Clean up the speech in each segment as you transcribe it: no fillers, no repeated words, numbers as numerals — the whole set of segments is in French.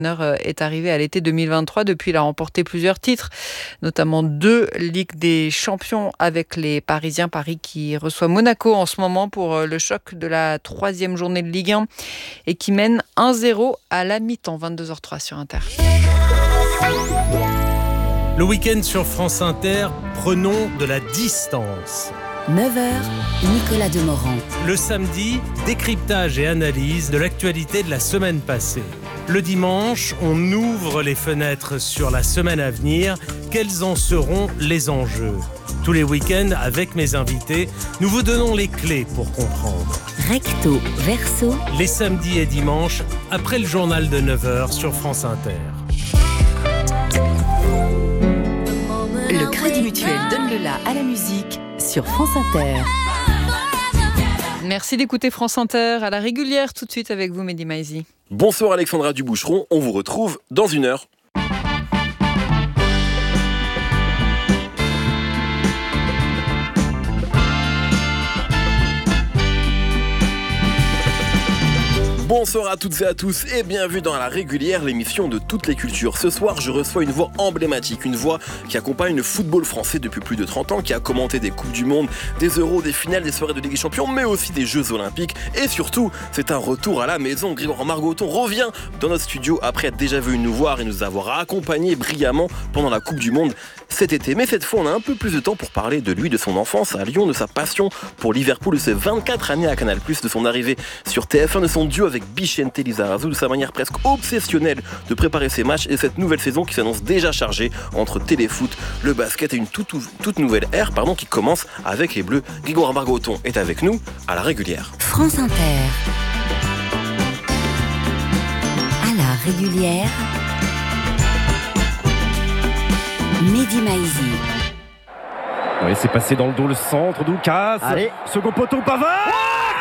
Est arrivé à l'été 2023. Depuis, il a remporté plusieurs titres, notamment 2 Ligues des Champions avec les Parisiens. Paris qui reçoit Monaco en ce moment pour le choc de la 3e journée de Ligue 1 et qui mène 1-0 à la mi-temps, 22h03 sur Inter. Le week-end sur France Inter, prenons de la distance. 9h, Nicolas Demorand. Le samedi, décryptage et analyse de l'actualité de la semaine passée. Le dimanche, on ouvre les fenêtres sur la semaine à venir. Quels en seront les enjeux ? Tous les week-ends, avec mes invités, nous vous donnons les clés pour comprendre. Recto, verso. Les samedis et dimanches, après le journal de 9h sur France Inter. Le Crédit Mutuel donne le la à la musique sur France Inter. Merci d'écouter France Inter à la régulière. Tout de suite avec vous, Mehdi Maizi. Bonsoir Alexandra Duboucheron, on vous retrouve dans 1 heure. Bonsoir à toutes et à tous et bienvenue dans La Régulière, l'émission de toutes les cultures. Ce soir, je reçois une voix emblématique, une voix qui accompagne le football français depuis plus de 30 ans, qui a commenté des Coupes du Monde, des Euros, des finales, des soirées de Ligue des Champions, mais aussi des Jeux Olympiques. Et surtout, c'est un retour à la maison. Grégoire Margoton revient dans notre studio après être déjà venu nous voir et nous avoir accompagnés brillamment pendant la Coupe du Monde cet été. Mais cette fois, on a un peu plus de temps pour parler de lui, de son enfance à Lyon, de sa passion pour Liverpool, de ses 24 années à Canal+, de son arrivée sur TF1, de son duo avec Bichente Lizarazu, de sa manière presque obsessionnelle de préparer ses matchs et cette nouvelle saison qui s'annonce déjà chargée entre téléfoot, le basket et une toute nouvelle ère qui commence avec les Bleus. Grégoire Margoton est avec nous à la régulière. France Inter. À la régulière. Mehdi Maizi. Oui, c'est passé dans le dos, le centre, Doukas. Allez. Second poteau, Pavard.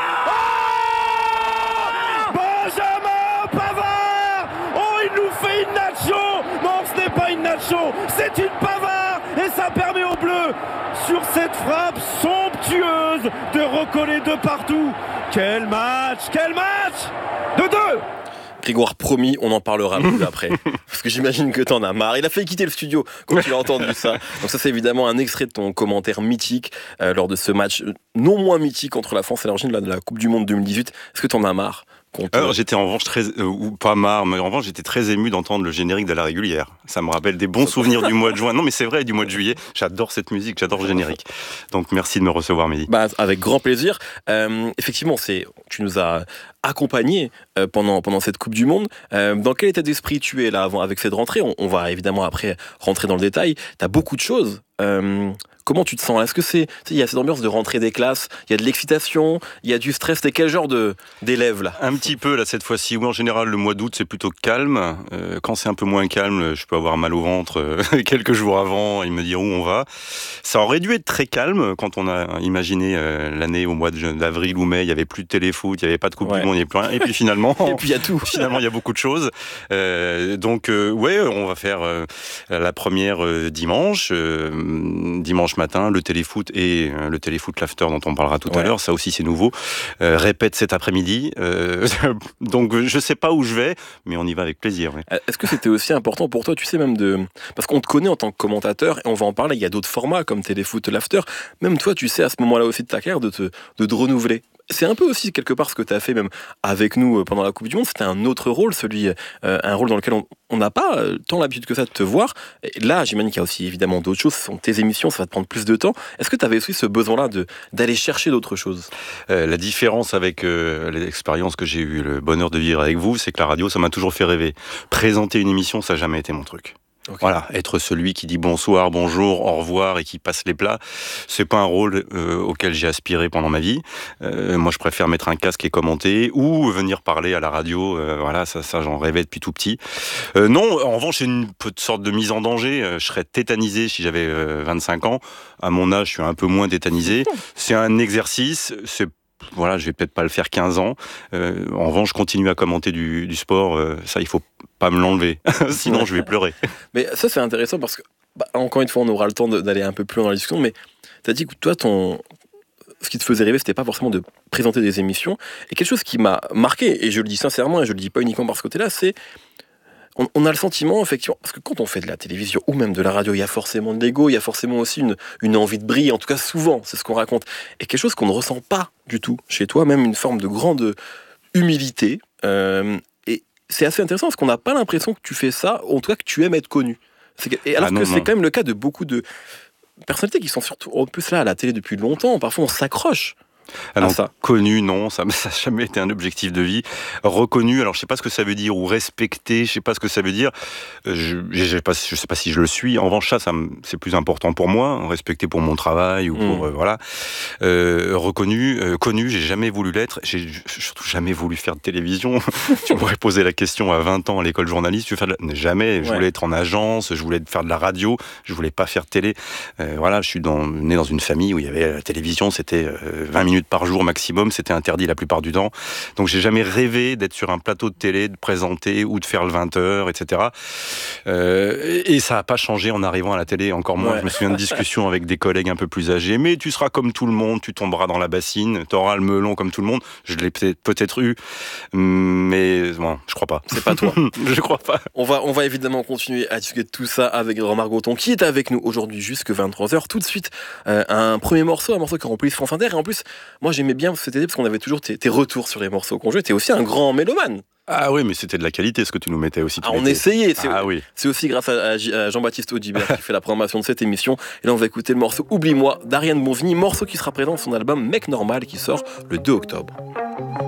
Benjamin Pavard. Oh, il nous fait une nacho. Non, ce n'est pas une nacho, c'est une Pavard. Et ça permet aux Bleus, sur cette frappe somptueuse, de recoller de partout. Quel match. 2-2. Grégoire, promis, on en parlera plus après. Parce que j'imagine que t'en as marre. Il a fait quitter le studio quand tu as entendu ça. Donc ça, c'est évidemment un extrait de ton commentaire mythique lors de ce match non moins mythique entre la France et l'Argentine de la Coupe du Monde 2018. Est-ce que t'en as marre ? Alors, j'étais en revanche ou pas marre, mais en revanche j'étais très ému d'entendre le générique de La Régulière. Ça me rappelle des bons souvenirs du mois de juin. Non mais c'est vrai, du mois de juillet. J'adore cette musique, j'adore le générique. Donc merci de me recevoir, Mehdi. Avec grand plaisir. Effectivement, tu nous as accompagnés pendant cette Coupe du Monde. Dans quel état d'esprit tu es là avant, avec cette rentrée ? On va évidemment après rentrer dans le détail. Tu as beaucoup de choses. Comment tu te sens là ? Est-ce que il y a cette ambiance de rentrée des classes, il y a de l'excitation, il y a du stress ? T'es quel genre d'élève là ? Un petit peu là cette fois-ci. Oui, en général le mois d'août c'est plutôt calme. Quand c'est un peu moins calme, je peux avoir mal au ventre quelques jours avant et me dire où on va. Ça aurait dû être très calme quand on a imaginé l'année au mois d'avril ou mai. Il y avait plus de téléfoot, il y avait pas de Coupe du Monde, il y avait plus rien. Et puis finalement, et puis il y a tout. Finalement il y a beaucoup de choses. Donc on va faire la première dimanche matin, le téléfoot et le téléfoot l'after dont on parlera tout à l'heure, ça aussi c'est nouveau, répète cet après-midi, donc je sais pas où je vais, mais on y va avec plaisir. Oui. Est-ce que c'était aussi important pour toi, tu sais, même parce qu'on te connaît en tant que commentateur, et on va en parler, il y a d'autres formats comme téléfoot l'after, même toi tu sais à ce moment-là aussi de ta carrière de te renouveler. C'est un peu aussi quelque part ce que tu as fait même avec nous pendant la Coupe du Monde, c'était un autre rôle, un rôle dans lequel on n'a pas tant l'habitude que ça de te voir. Et là, j'imagine qu'il y a aussi évidemment d'autres choses, ce sont tes émissions, ça va te prendre plus de temps. Est-ce que tu avais aussi ce besoin-là d'aller chercher d'autres choses ? La différence avec l'expérience que j'ai eu le bonheur de vivre avec vous, c'est que la radio, ça m'a toujours fait rêver. Présenter une émission, ça n'a jamais été mon truc. Okay. Voilà, être celui qui dit bonsoir, bonjour, au revoir et qui passe les plats, c'est pas un rôle auquel j'ai aspiré pendant ma vie. Moi, je préfère mettre un casque et commenter ou venir parler à la radio. Voilà, ça j'en rêvais depuis tout petit. Non, en revanche, c'est une sorte de mise en danger. Je serais tétanisé si j'avais 25 ans. À mon âge, je suis un peu moins tétanisé. C'est un exercice. Voilà, je vais peut-être pas le faire 15 ans. En revanche, je continue à commenter du sport. Ça, il faut pas me l'enlever. Sinon, je vais pleurer. Mais ça, c'est intéressant parce que, encore une fois, on aura le temps d'aller un peu plus loin dans la discussion. Mais tu as dit que toi, ce qui te faisait rêver, c'était pas forcément de présenter des émissions. Et quelque chose qui m'a marqué, et je le dis sincèrement, et je le dis pas uniquement par ce côté-là, c'est on a le sentiment, effectivement, parce que quand on fait de la télévision ou même de la radio, il y a forcément de l'ego, il y a forcément aussi une envie de briller, en tout cas souvent, c'est ce qu'on raconte. Et quelque chose qu'on ne ressent pas du tout chez toi, même une forme de grande humilité. Et c'est assez intéressant parce qu'on n'a pas l'impression que tu fais ça, en tout cas que tu aimes être connu. C'est quand même le cas de beaucoup de personnalités qui sont surtout en plus là à la télé depuis longtemps. Parfois on s'accroche. Alors, connu, non, ça n'a jamais été un objectif de vie. Reconnu, alors je sais pas ce que ça veut dire, ou respecté, je sais pas ce que ça veut dire. Je sais pas si je le suis. En revanche, c'est plus important pour moi, respecté pour mon travail ou pour voilà. Reconnu, connu, j'ai jamais voulu l'être. J'ai surtout jamais voulu faire de télévision. Tu m'aurais posé la question à 20 ans à l'école journaliste. Tu veux faire jamais. Je voulais être en agence, je voulais faire de la radio, je voulais pas faire de télé. Voilà, je suis né dans une famille où il y avait la télévision, c'était 20 minutes par jour maximum, c'était interdit la plupart du temps. Donc j'ai jamais rêvé d'être sur un plateau de télé, de présenter ou de faire le 20h, etc. Et ça n'a pas changé en arrivant à la télé, encore moins. Je me souviens de discussions avec des collègues un peu plus âgés, mais tu seras comme tout le monde, tu tomberas dans la bassine, tu auras le melon comme tout le monde. Je l'ai peut-être eu, mais bon, je crois pas. C'est pas toi. Je crois pas. On va évidemment continuer à discuter de tout ça avec Romain Goton, qui est avec nous aujourd'hui jusque 23h. Tout de suite, un premier morceau, qui remplit France Inter. Et en plus, moi j'aimais bien cet été parce qu'on avait toujours tes retours sur les morceaux qu'on jouait. T'es aussi un grand mélomane. Ah oui, mais c'était de la qualité ce que tu nous mettais aussi. On essayait. Oui. C'est aussi grâce à Jean-Baptiste Audibert qui fait la programmation de cette émission. Et là, on va écouter le morceau Oublie-moi d'Ariane Bonvigny, morceau qui sera présent dans son album Mec Normal qui sort le 2 octobre.